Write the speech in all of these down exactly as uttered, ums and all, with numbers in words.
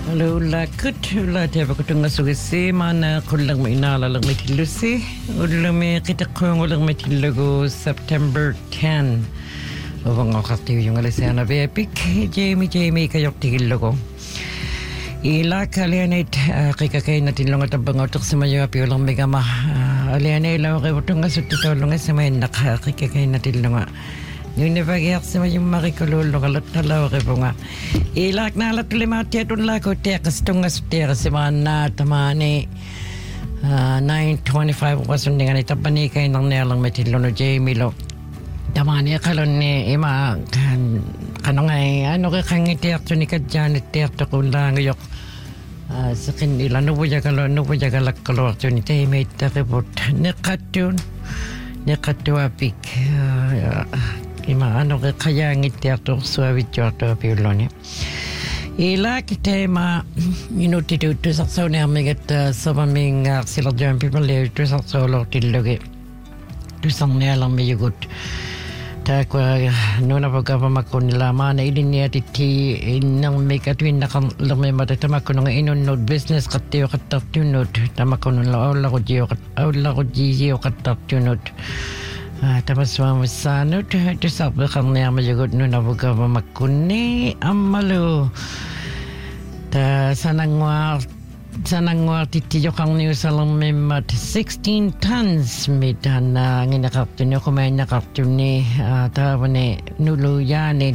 Lula kutula teba kutunga sugisi mana kulang mainala lang mitilusi ulumi kita kung ulang mitilugo September tenth. Ovang akati yung alisana bepik Jamie Jamie kayok tigilugo. Ila kalianit kikakay natin lang at bangotok sa mayo api ulang megama alianay ilaw kay kutunga sutito lang sa may nakakikakay natin lang. Yung nabagyak sa may makikululong alat na lawa kay po nga. Ilak na alat lima tiyatun lako tekas tungas tekas si mga natamani nine twenty-five wasun nga nitapani kayo ng nelang matilo no Jamie lo. Tamani akalon ni ima kan kanong ay ano ka kang itiyakto ni kadyan itiyakto kung lang yok sa kanila nubuya kalon nubuya kalak kalor to ni Jamie takipot nekatun nekatun apik ima ano ka kaya ngitiato suawit yoto piulone ila kitema inutitutu sakso ne amigat sabaming sila jam people le tu sakso lo tiloge tu sang ne lang meyugut ta kwa nuna pagkapa makunila mana ilin niya titi inang may katwin na kang lamay matatama ko nga inunod business katiyo katatunod tama ko nung laula ko jiyo laula ko jiyo katatunod. Ah, tapos mamasanod, ito sa bakang niya mayagot nun na buka mamakuni, amalo. Ta sanangwa, sanangwa titiyo kang niyo sa lang may mat sixteen tons mitan na nginakapto niyo kumain nakapto ni tawa ni nuluyanin.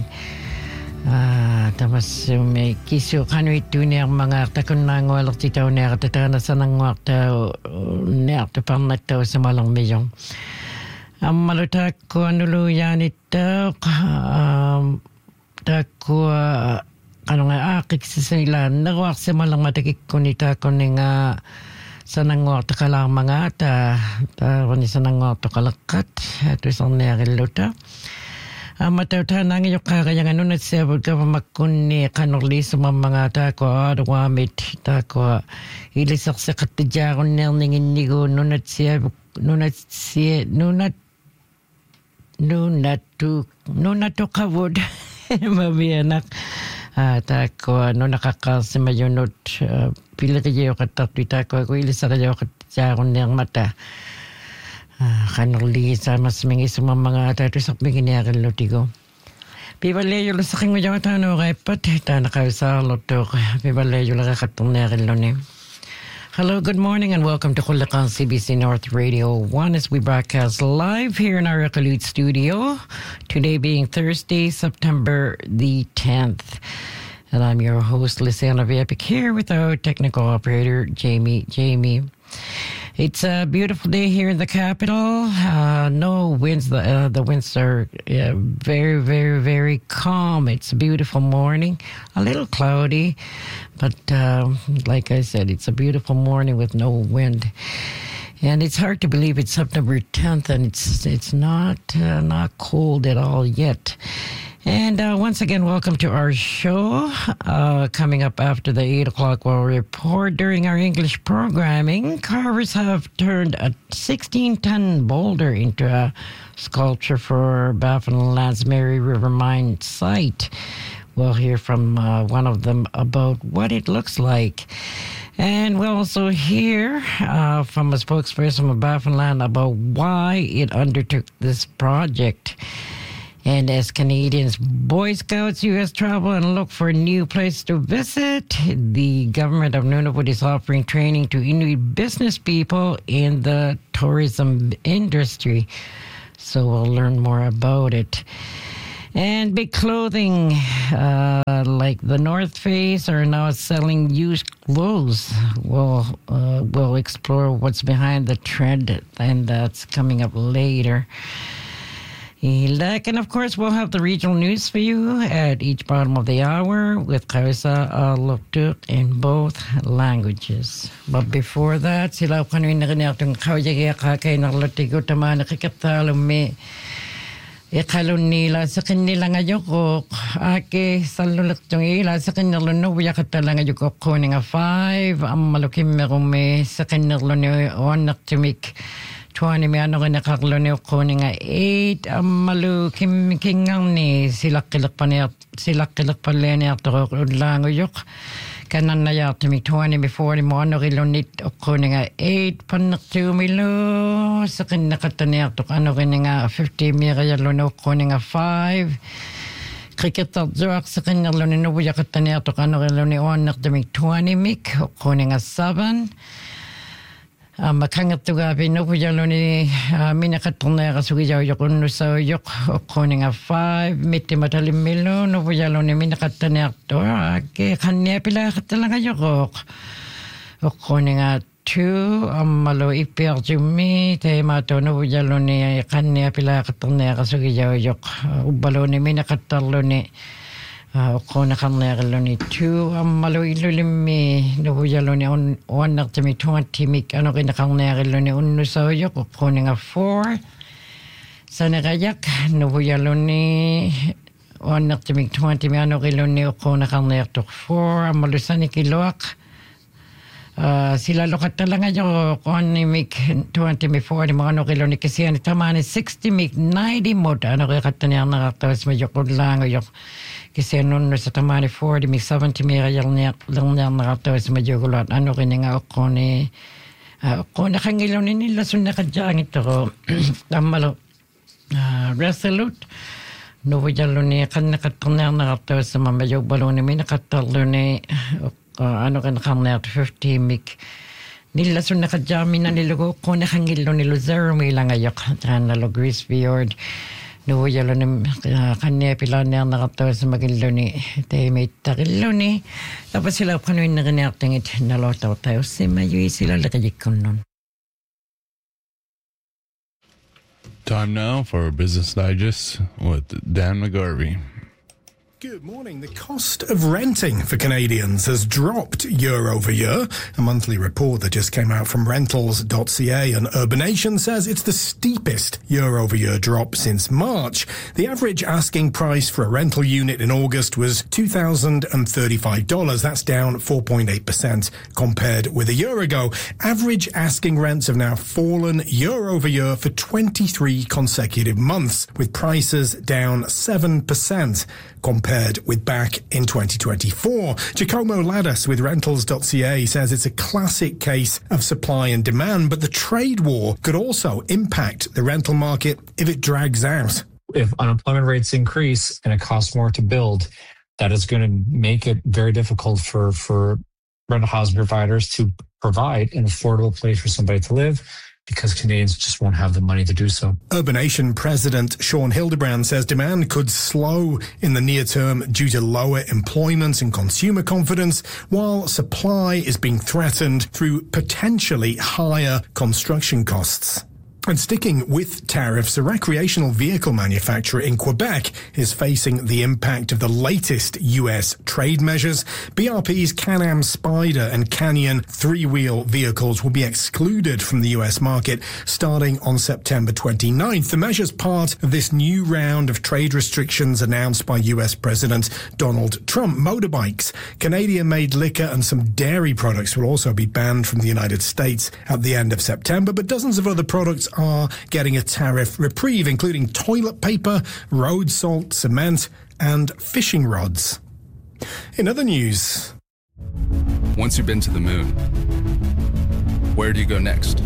Ah, tapos may kiso kano ito niya mga takon na ngwalak titaw niya katatawa na sanangwa tao niya tapang nataw sa malang mayong. Ang malutak ko nuluyan ito, um, tako, uh, ano nga, akik sa sila, nagwak sa malang matakik ko nita ko nga sa nangwak ta kalang mga ta, ta, wani sa nangwak ta kalakat, ito isang nakiluta. Ang matawta na ngayon kakayang ano na siya, ka pamakuni, kanuli sa mga tako, adawamit, tako, ilisak sa katidya ko nangingin nigo, nunat siya, nunat siya, nunat, nunat to, nunat to kawod, mabiyanak, tako, no nakakasima yun, not, pila kayo katatwi, tako, ako ilisa kayo katidya ko niyang mata. Kanuli sa mas mingi sa mga tato sa pagkiniakan lotigo. Pibaleyo lang sa king medyo matano kay pati ta nakausa loto pibaleyo lang kakatong niakan loni. Hello, good morning and welcome to Kulakan C B C North Radio one as we broadcast live here in our Recolute studio. Today being Thursday, September the tenth. And I'm your host, Lysiana Viapic, here with our technical operator, Jamie. Jamie. It's a beautiful day here in the capital. Uh, no winds. The, uh, the winds are uh, very, very, very calm. It's a beautiful morning. A little cloudy, but uh, like I said, it's a beautiful morning with no wind. And it's hard to believe it's September tenth, and it's it's not uh, not cold at all yet. And uh, once again, welcome to our show. Uh, coming up after the eight o'clock we'll report during our English programming, carvers have turned a sixteen-ton boulder into a sculpture for Baffinland's Mary River Mine site. We'll hear from uh, one of them about what it looks like. And we'll also hear uh, from a spokesperson of Baffinland about why it undertook this project. And as Canadians, Boy Scouts U S travel and look for a new place to visit, the government of Nunavut is offering training to Inuit business people in the tourism industry. So we'll learn more about it. And big clothing uh, like the North Face are now selling used clothes. We'll, uh, we'll explore what's behind the trend, and that's coming up later. And of course, we'll have the regional news for you at each bottom of the hour with Kausa Aloktuk in both languages. But before that, sila ko kanina kanina kawaya kakay na latigo tama nakikatalo me ikalon nila sa kanila ngayon ko ake salulat yung ila sa kanila no waya katala ngayon ko kuning a five ang malukim meron me sa kanila no onak tumik twenty me ano nga nakaklo ni kuning nga eight ang malu kim kingang ni sila kilak pa niya sila kilak pa niya to lang yok Kanan na yata mi twenty before mo ano kilonit ako nga eight panak two milo sa kin nakataniak to ano kin nga fifty mi kaya lono ko nga five cricket at joak sa kin lono no buya kataniak to ano kin lono on nak mi twenty mik ko nga seven makangat to gabi no buya loni mina katana ka sugi jaw yok no sa yok ko nga five miti matalim milo no buya loni mina kataniak to ke kanya pila katala yok ko nga two amalo iperju mi te mato no buya loni kanya pila katana ka sugi jaw yok ubalo ni mina katalo ni ko na kanya loni two amalo ilulimi no buya loni on on nak timi twenty mik ano kin kanya loni unno sa yok ko nga four sa nagayak no buya loni on nak timi twenty mi ano kin loni ko na kanya to four amalo sa ni kilok Uh, sila lokat talaga yung kung ni mik twenty mi forty mga ano kilo ni kasi yan tamani sixty mik ninety mo ano kaya katanyang nakatawas medyo kudlang yung kasi nun sa tamani forty mik seventy mi kaya lang niyang nakatawas medyo kulat ano kaya nga ako ni uh, kung nakangilo ni nila so nakadyang ito ko tamalo uh, resolute no wajalo ni kan nakatanyang nakatawas sa medyo balo ni may nakatalo ni Uh, ano kan kanya fifty mik nila so nakajami na nilugo ko nakangilo nilo zero mi lang ayok nalo Greece Fjord no yalo ni uh, kanya pila niya nakatawa sa magilo ni te may takilo ni tapos sila panuin na kanyang it nalotaw tayo si mayu sila lakajikon nun. Time now for Business Digest with Dan McGarvey. Good morning. The cost of renting for Canadians has dropped year over year. A monthly report that just came out from rentals dot c a and Urbanation says it's the steepest year over year drop since March. The average asking price for a rental unit in August was two thousand thirty-five dollars. That's down four point eight percent compared with a year ago. Average asking rents have now fallen year over year for twenty-three consecutive months, with prices down seven percent compared with back in twenty twenty-four. Giacomo Laddas with rentals dot c a says it's a classic case of supply and demand, but the trade war could also impact the rental market if it drags out. If unemployment rates increase and it costs more to build, that is going to make it very difficult for, for rental housing providers to provide an affordable place for somebody to live, because Canadians just won't have the money to do so. Urbanation President Sean Hildebrand says demand could slow in the near term due to lower employment and consumer confidence, while supply is being threatened through potentially higher construction costs. And sticking with tariffs, a recreational vehicle manufacturer in Quebec is facing the impact of the latest U S trade measures. B R P's Can-Am Spyder and Canyon three-wheel vehicles will be excluded from the U S market starting on September twenty-ninth. The measure's part of this new round of trade restrictions announced by U S President Donald Trump. Motorbikes, Canadian-made liquor and some dairy products will also be banned from the United States at the end of September, but dozens of other products are getting a tariff reprieve, including toilet paper, road salt, cement, and fishing rods. In other news, Once you've been to the moon, where do you go next?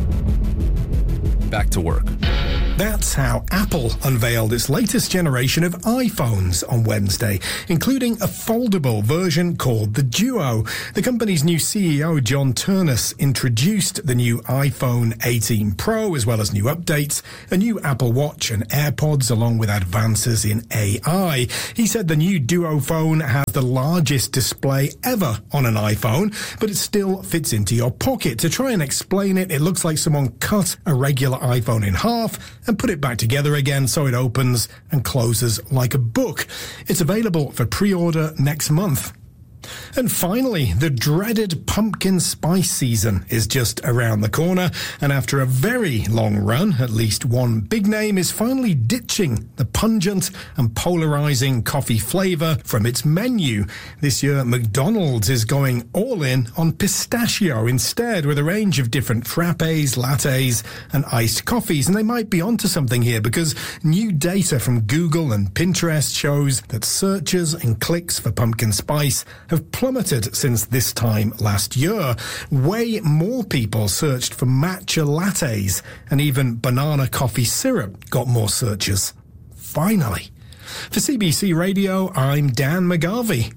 Back to work. that's how Apple unveiled its latest generation of iPhones on Wednesday, including a foldable version called the Duo. The company's new C E O, John Ternus, introduced the new iPhone eighteen Pro, as well as new updates, a new Apple Watch and AirPods, along with advances in A I. He said the new Duo phone has the largest display ever on an iPhone, but it still fits into your pocket. To try and explain it, it looks like someone cut a regular iPhone in half and put it back together again so it opens and closes like a book. It's available for pre-order next month. And finally, the dreaded pumpkin spice season is just around the corner, and after a very long run, at least one big name is finally ditching the pungent and polarizing coffee flavor from its menu. This year, McDonald's is going all in on pistachio instead, with a range of different frappes, lattes, and iced coffees. And they might be onto something here, because new data from Google and Pinterest shows that searches and clicks for pumpkin spice have have plummeted since this time last year. Way more people searched for matcha lattes, and even banana coffee syrup got more searches. Finally. For C B C Radio, I'm Dan McGarvey.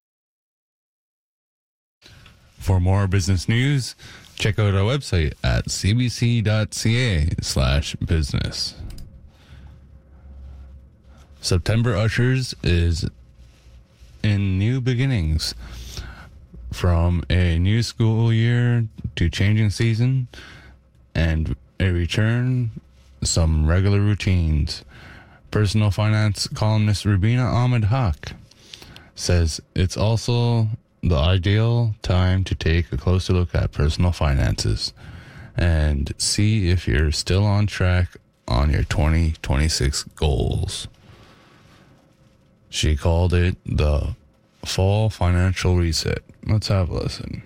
For more business news, check out our website at cbc.ca slash business. September Ushers is in new beginnings. From a new school year to changing season and a return, some regular routines. Personal finance columnist Rubina Ahmed Haq says it's also the ideal time to take a closer look at personal finances and see if you're still on track on your twenty twenty-six goals. She called it the Fall Financial Reset. Let's have a listen.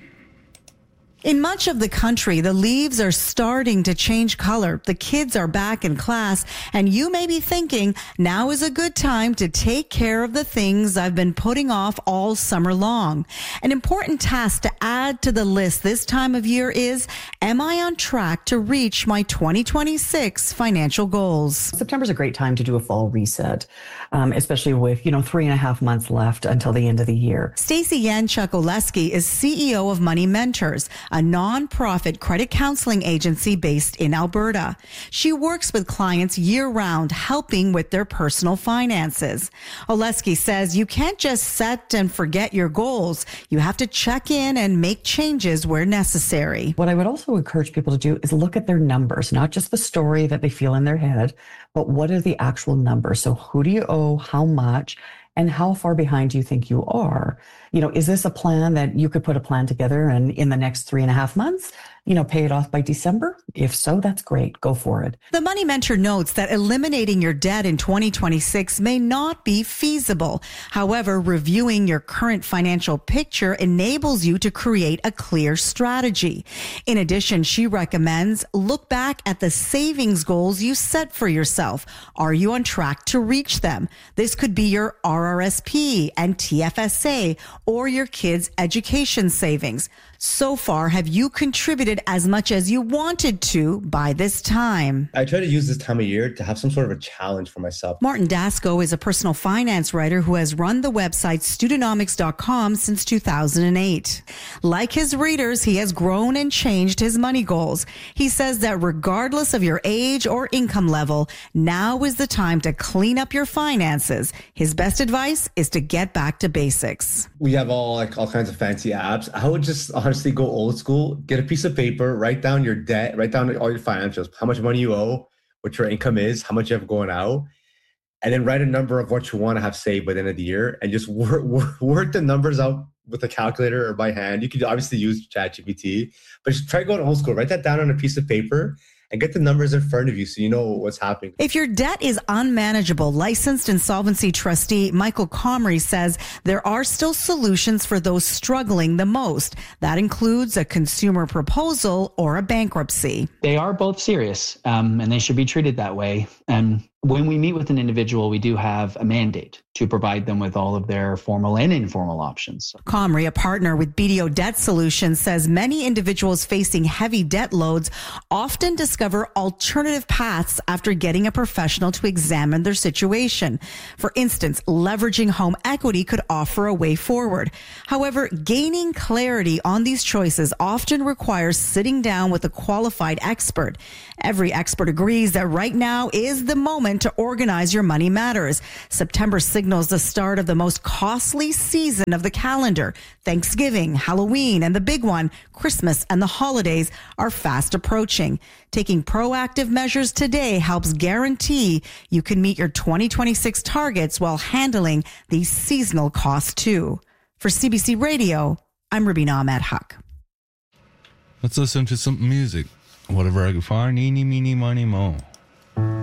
In much of the country, the leaves are starting to change color. The kids are back in class, and you may be thinking, now is a good time to take care of the things I've been putting off all summer long. An important task to add to the list this time of year is, am I on track to reach my twenty twenty-six financial goals? September's a great time to do a fall reset, um, especially with, you know, three and a half months left until the end of the year. Stacey Yanchuk-Oleski is C E O of Money Mentors, a nonprofit credit counseling agency based in Alberta. She works with clients year-round, helping with their personal finances. Oleski says you can't just set and forget your goals. You have to check in and make changes where necessary. What I would also encourage people to do is look at their numbers, not just the story that they feel in their head, but what are the actual numbers? So who do you owe, how much, and how far behind do you think you are? You know, is this a plan that you could put a plan together and in the next three and a half months, you know, pay it off by December? If so, that's great. Go for it. The Money Mentor notes that eliminating your debt in twenty twenty-six may not be feasible. However, reviewing your current financial picture enables you to create a clear strategy. In addition, she recommends look back at the savings goals you set for yourself. Are you on track to reach them? This could be your R R S P and T F S A or your kids' education savings. So far, have you contributed as much as you wanted to by this time? I try to use this time of year to have some sort of a challenge for myself. Martin Dasco is a personal finance writer who has run the website Studenomics dot com since two thousand eight. Like his readers, he has grown and changed his money goals. He says that regardless of your age or income level, now is the time to clean up your finances. His best advice is to get back to basics. We have all like all kinds of fancy apps. I would just honestly go old school, get a piece of paper, write down your debt, write down all your financials, how much money you owe, what your income is, how much you have going out, and then write a number of what you want to have saved by the end of the year and just work, work, work the numbers out with a calculator or by hand. You could obviously use ChatGPT, but just try going old school. Write that down on a piece of paper and get the numbers in front of you so you know what's happening. If your debt is unmanageable, licensed insolvency trustee Michael Comrie says there are still solutions for those struggling the most. That includes a consumer proposal or a bankruptcy. They are both serious, um, and they should be treated that way. And when we meet with an individual, we do have a mandate to provide them with all of their formal and informal options. Comrie, a partner with B D O Debt Solutions, says many individuals facing heavy debt loads often discover alternative paths after getting a professional to examine their situation. For instance, leveraging home equity could offer a way forward. However, gaining clarity on these choices often requires sitting down with a qualified expert. Every expert agrees that right now is the moment to organize your money matters. September signals the start of the most costly season of the calendar. Thanksgiving, Halloween, and the big one, Christmas and the holidays, are fast approaching. Taking proactive measures today helps guarantee you can meet your twenty twenty-six targets while handling these seasonal costs too. For C B C Radio, I'm Rubina Ahmed Haq. Let's listen to some music. Whatever I can find, eeny, meeny, miny, mo.